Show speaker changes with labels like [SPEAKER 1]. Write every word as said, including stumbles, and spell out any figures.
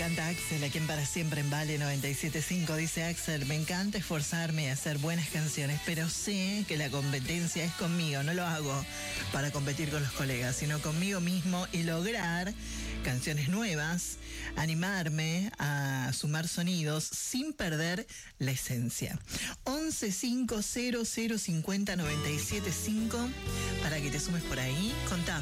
[SPEAKER 1] canta Axel, a quien para siempre en Vale noventa y siete punto cinco. Dice Axel: me encanta esforzarme a hacer buenas canciones, pero sé que la competencia es conmigo. No lo hago para competir con los colegas, sino conmigo mismo y lograr canciones nuevas, animarme a sumar sonidos sin perder la esencia. once cinco cero cero cincuenta noventa y siete cinco para que te sumes por ahí. Contame.